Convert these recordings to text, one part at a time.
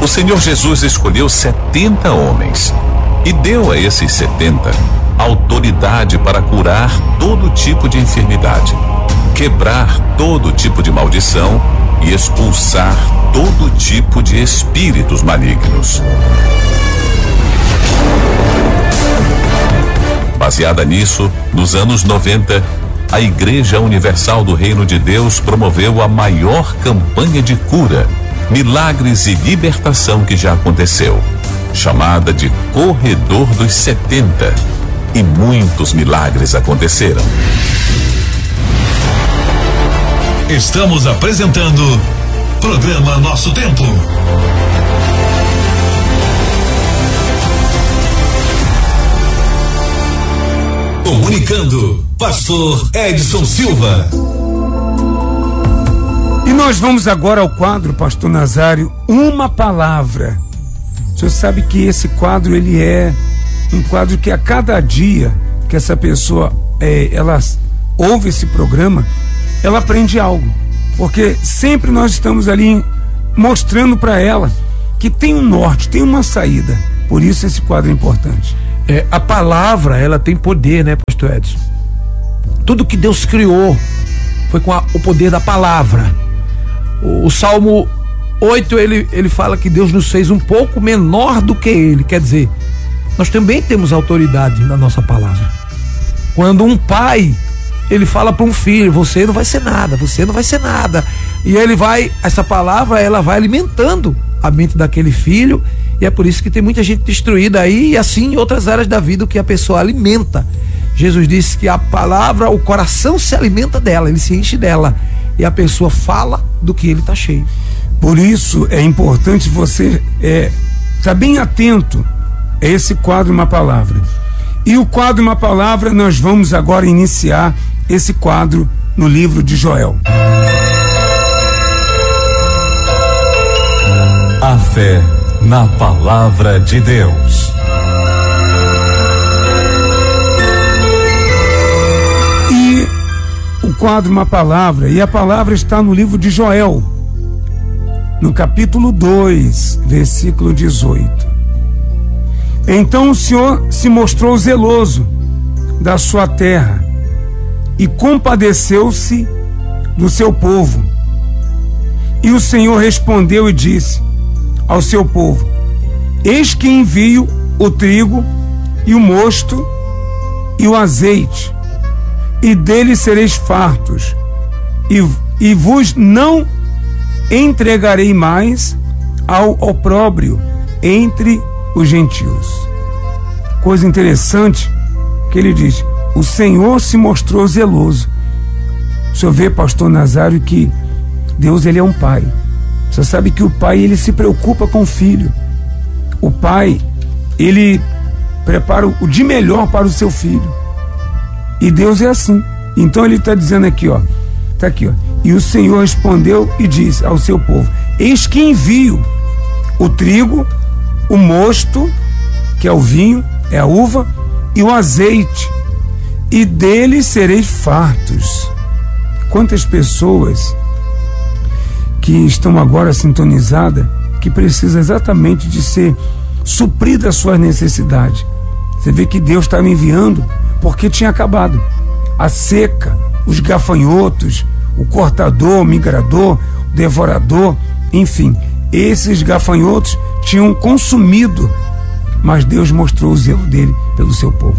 O Senhor Jesus escolheu 70 homens e deu a esses 70 autoridade para curar todo tipo de enfermidade, quebrar todo tipo de maldição e expulsar todo tipo de espíritos malignos. Baseada nisso, nos anos 90, a Igreja Universal do Reino de Deus promoveu a maior campanha de cura, milagres e libertação que já aconteceu, chamada de Corredor dos 70. E muitos milagres aconteceram. Estamos apresentando Programa Nosso Tempo. Comunicando, Pastor Edson Silva. E nós vamos agora ao quadro, Pastor Nazário, Uma Palavra. O senhor sabe que esse quadro, ele é um quadro que a cada dia que essa pessoa ela ouve esse programa, ela aprende algo, porque sempre nós estamos ali mostrando para ela que tem um norte, tem uma saída. Por isso esse quadro é importante. A palavra, ela tem poder, né, Pastor Edson? Tudo que Deus criou foi com o poder da palavra. O Salmo 8, ele fala que Deus nos fez um pouco menor do que ele. Quer dizer, nós também temos autoridade na nossa palavra. Quando um pai, ele fala para um filho: você não vai ser nada, você não vai ser nada. E essa palavra, ela vai alimentando a mente daquele filho. E é por isso que tem muita gente destruída aí, e assim em outras áreas da vida, que a pessoa alimenta. Jesus disse que a palavra, o coração se alimenta dela, ele se enche dela, e a pessoa fala do que ele está cheio. Por isso é importante você estar bem atento a esse quadro Uma Palavra. E o quadro Uma Palavra, nós vamos agora iniciar esse quadro no livro de Joel. A fé na Palavra de Deus. E o quadro Uma Palavra, e a palavra está no livro de Joel, no capítulo 2, versículo 18. Então o Senhor se mostrou zeloso da sua terra e compadeceu-se do seu povo. E o Senhor respondeu e disse ao seu povo: eis que envio o trigo e o mosto e o azeite, e deles sereis fartos, e vos não entregarei mais ao opróbrio entre os gentios. Coisa interessante que ele diz: o Senhor se mostrou zeloso. O senhor vê, pastor Nazário, que Deus, ele é um pai. Você sabe que o pai, ele se preocupa com o filho. O pai, ele prepara o de melhor para o seu filho. E Deus é assim. Então ele está dizendo aqui, ó, está aqui, ó. E o Senhor respondeu e disse ao seu povo: eis que envio o trigo, o mosto, que é o vinho, é a uva, e o azeite, e deles sereis fartos. Quantas pessoas que estão agora sintonizadas, que precisam exatamente de ser suprida as suas necessidades. Você vê que Deus estava enviando porque tinha acabado a seca, os gafanhotos, o cortador, o migrador, o devorador, enfim, esses gafanhotos tinham consumido, mas Deus mostrou o zelo dele pelo seu povo.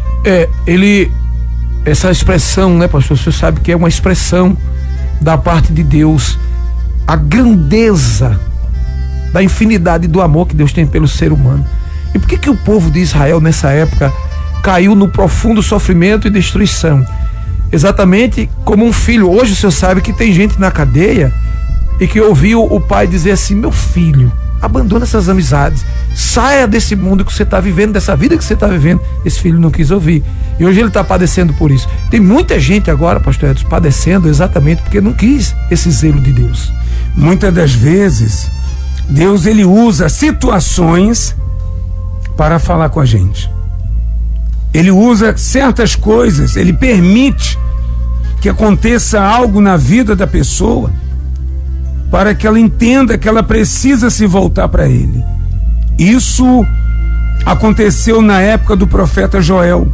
Essa expressão, né, pastor, você sabe que é uma expressão da parte de Deus, a grandeza da infinidade do amor que Deus tem pelo ser humano. E por que o povo de Israel nessa época caiu no profundo sofrimento e destruição? Exatamente como um filho. Hoje o senhor sabe que tem gente na cadeia e que ouviu o pai dizer assim: meu filho, abandona essas amizades, saia desse mundo que você está vivendo, dessa vida que você está vivendo. Esse filho não quis ouvir, e hoje ele está padecendo por isso. Tem muita gente agora, pastor Edson, padecendo exatamente porque não quis esse zelo de Deus. Muitas das vezes Deus, ele usa situações para falar com a gente. Ele usa certas coisas, ele permite que aconteça algo na vida da pessoa para que ela entenda que ela precisa se voltar para Ele. Isso aconteceu na época do profeta Joel.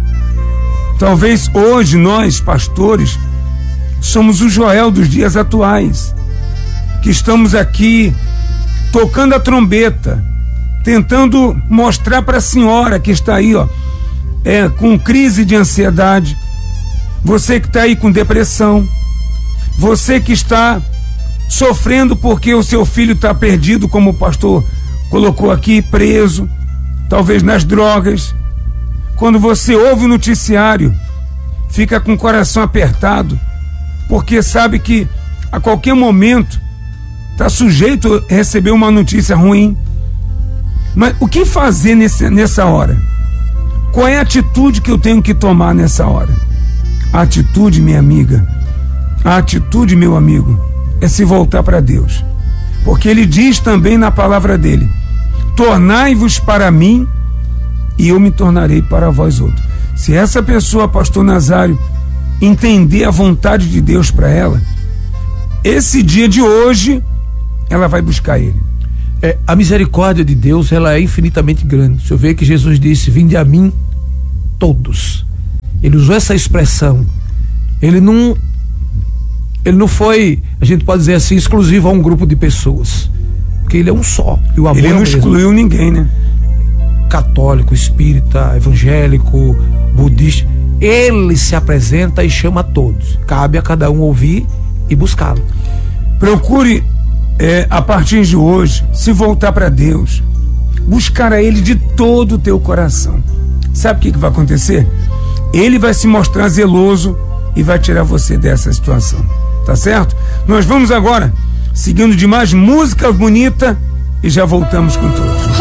Talvez hoje nós, pastores, somos o Joel dos dias atuais, que estamos aqui tocando a trombeta, tentando mostrar para a senhora que está aí, com crise de ansiedade, você que está aí com depressão, você que está sofrendo porque o seu filho está perdido, como o pastor colocou aqui, preso, talvez nas drogas. Quando você ouve o noticiário, fica com o coração apertado, porque sabe que a qualquer momento está sujeito a receber uma notícia ruim. Mas o que fazer nessa hora? Qual é a atitude que eu tenho que tomar nessa hora? A atitude, minha amiga, a atitude, meu amigo, é se voltar para Deus. Porque Ele diz também na palavra dele: tornai-vos para mim e eu me tornarei para vós outros. Se essa pessoa, pastor Nazário, entender a vontade de Deus para ela, esse dia de hoje ela vai buscar Ele. A misericórdia de Deus, ela é infinitamente grande. O senhor vê que Jesus disse: vinde a mim todos. Ele usou essa expressão. Ele não foi, a gente pode dizer assim, exclusivo a um grupo de pessoas, porque Ele é um só. E o amor Ele não excluiu ninguém, né? Católico, espírita, evangélico, budista, Ele se apresenta e chama a todos. Cabe a cada um ouvir e buscá-lo. Procure, a partir de hoje, se voltar para Deus, buscar a Ele de todo o teu coração. Sabe o que vai acontecer? Ele vai se mostrar zeloso e vai tirar você dessa situação, tá certo? Nós vamos agora seguindo de mais música bonita e já voltamos com todos.